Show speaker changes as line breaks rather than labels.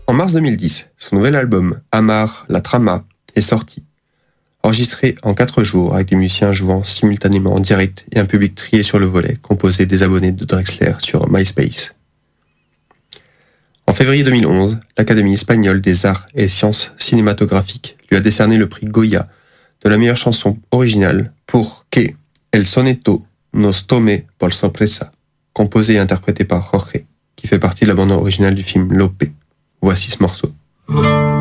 En mars 2010, son nouvel album Amar la Trama est sorti. Enregistré en 4 jours avec des musiciens jouant simultanément en direct et un public trié sur le volet, composé des abonnés de Drexler sur MySpace. En février 2011, l'Académie espagnole des arts et sciences cinématographiques lui a décerné le prix Goya de la meilleure chanson originale pour Que El Soneto nos tome por sorpresa, composé et interprété par Jorge, qui fait partie de la bande originale du film Lope. Voici ce morceau.